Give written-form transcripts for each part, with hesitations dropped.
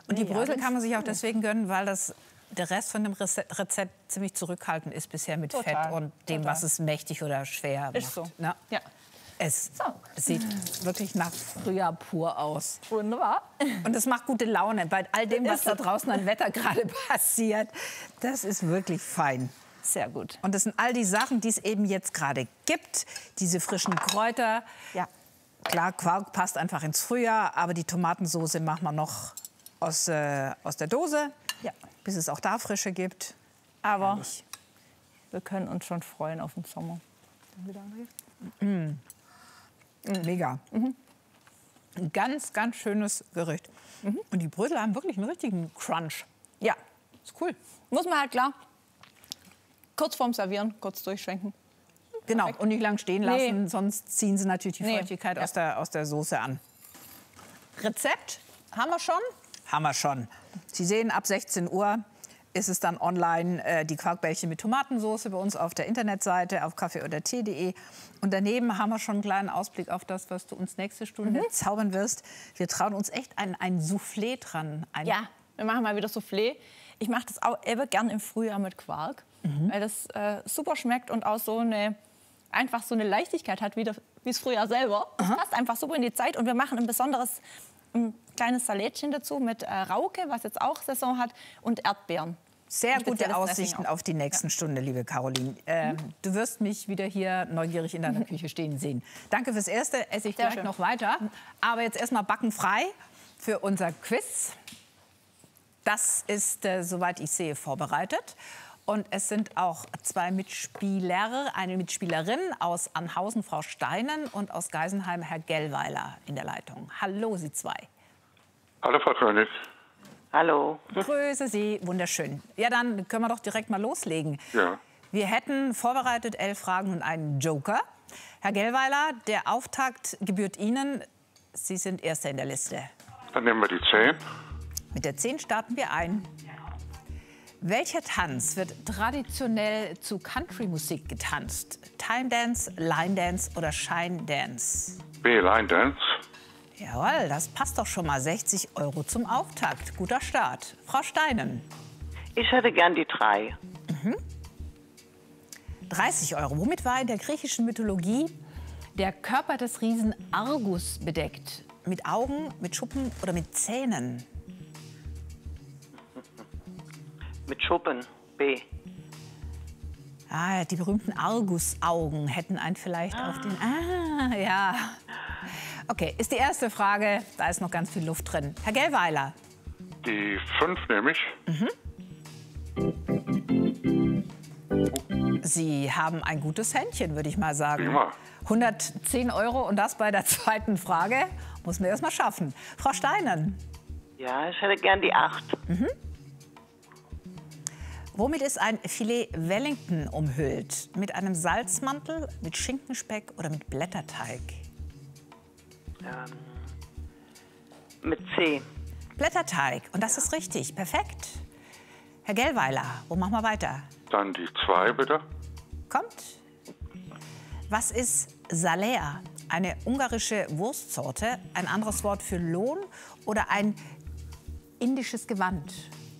Und die Brösel kann man sich auch deswegen gönnen, weil der Rest von dem Rezept ziemlich zurückhaltend ist bisher mit Fett und dem, was es mächtig oder schwer macht. Ist so. Na? Ja. Es sieht wirklich nach Frühjahr pur aus. Wunderbar. Und es macht gute Laune bei all dem, was da draußen an Wetter gerade passiert. Das ist wirklich fein. Sehr gut. Und das sind all die Sachen, die es eben jetzt gerade gibt. Diese frischen Kräuter. Ja. Klar, Quark passt einfach ins Frühjahr, aber die Tomatensauce machen wir noch aus der Dose, Ja. bis es auch da Frische gibt. Aber Herrlich. wir können uns schon freuen auf den Sommer. Mega. Ein ganz, ganz schönes Gericht. Und die Brösel haben wirklich einen richtigen Crunch. Ja. Ist cool. Muss man halt klar kurz vorm Servieren, kurz durchschwenken. Genau, Perfekt. und nicht lang stehen lassen, Nee. sonst ziehen sie natürlich die Nee. Feuchtigkeit Ja. aus der Soße an. Rezept haben wir schon? Haben wir schon. Sie sehen, ab 16 Uhr ist es dann online die Quarkbällchen mit Tomatensauce bei uns auf der Internetseite auf kaffeeodertee.de. Und daneben haben wir schon einen kleinen Ausblick auf das, was du uns nächste Stunde zaubern wirst. Wir trauen uns echt ein Soufflé dran. Ja, wir machen mal wieder Soufflé. Ich mache das auch immer gern im Frühjahr mit Quark, weil das super schmeckt und auch einfach so eine Leichtigkeit hat, wie es Frühjahr selber. Das passt einfach super in die Zeit. Und wir machen ein kleines Salätchen dazu mit Rauke, was jetzt auch Saison hat, und Erdbeeren. Sehr Ein gute spezielles Aussichten Dressing auch. auf die nächsten Stunde, liebe Caroline. Du wirst mich wieder hier neugierig in deiner Küche stehen sehen. Danke fürs Erste, esse ich Sehr gleich schön. noch weiter. Aber jetzt erstmal backen frei für unser Quiz. Das ist, soweit ich sehe, vorbereitet. Und es sind auch zwei Mitspieler, eine Mitspielerin aus Anhausen, Frau Steinen, und aus Geisenheim, Herr Gellweiler, in der Leitung. Hallo, Sie zwei. Hallo, Frau König. Hallo. Grüße Sie, wunderschön. Ja, dann können wir doch direkt mal loslegen. Ja. Wir hätten vorbereitet 11 Fragen und einen Joker. Herr Gellweiler, der Auftakt gebührt Ihnen. Sie sind Erster in der Liste. Dann nehmen wir die 10. Mit der 10 starten wir ein. Welcher Tanz wird traditionell zu Country-Musik getanzt? Time Dance, Line Dance oder Shine Dance? B, Line Dance. Jawohl, das passt doch schon mal. 60 € zum Auftakt. Guter Start. Frau Steinen. Ich hätte gern die 3. 30 €. Womit war in der griechischen Mythologie der Körper des Riesen Argus bedeckt? Mit Augen, mit Schuppen oder mit Zähnen? Mit Schuppen. B. Ah, die berühmten Argusaugen hätten einen vielleicht auf den... Ah, ja. Okay, ist die erste Frage. Da ist noch ganz viel Luft drin. Herr Gellweiler. Die 5 nehme ich. Sie haben ein gutes Händchen, würde ich mal sagen. Prima. 110 € und das bei der zweiten Frage. Muss man erst mal schaffen. Frau Steinen. Ja, ich hätte gern die 8. Womit ist ein Filet Wellington umhüllt? Mit einem Salzmantel, mit Schinkenspeck oder mit Blätterteig? Mit C. Blätterteig. Und das ist richtig. Perfekt. Herr Gellweiler, wo machen wir weiter? Dann die 2, bitte. Kommt. Was ist Salea? Eine ungarische Wurstsorte, ein anderes Wort für Lohn oder ein indisches Gewand?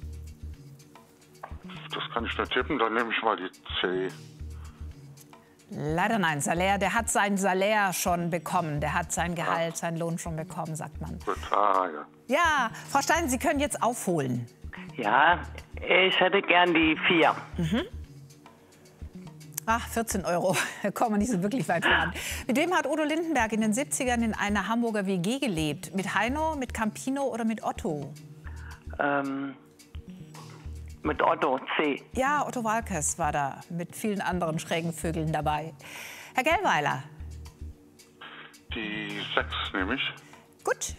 Das kann ich nicht tippen. Dann nehme ich mal die C. Leider nein. Salär, der hat sein Salär schon bekommen. Der hat sein Gehalt, seinen Lohn schon bekommen, sagt man. Gut. Ah, ja. Ja, Frau Stein, Sie können jetzt aufholen. Ja, ich hätte gern die 4. Ach, 14 €. Da kommen wir nicht so wirklich weit voran. Mit wem hat Udo Lindenberg in den 70ern in einer Hamburger WG gelebt? Mit Heino, mit Campino oder mit Otto? Mit Otto. C. Ja, Otto Walkes war da mit vielen anderen schrägen Vögeln dabei. Herr Gellweiler. Die 6 nehme ich. Gut.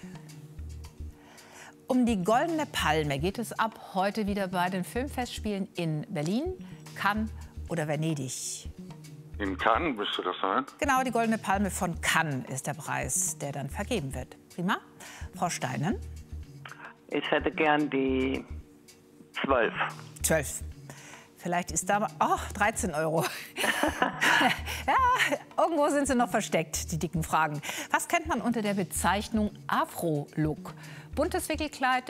Um die Goldene Palme geht es ab heute wieder bei den Filmfestspielen in Berlin, Cannes oder Venedig. In Cannes müsste das sein. Genau, die Goldene Palme von Cannes ist der Preis, der dann vergeben wird. Prima. Frau Steinen. Ich hätte gern die 12. 12. Vielleicht ist da... Oh, 13 €. Ja, irgendwo sind sie noch versteckt, die dicken Fragen. Was kennt man unter der Bezeichnung Afro-Look? Buntes Wickelkleid,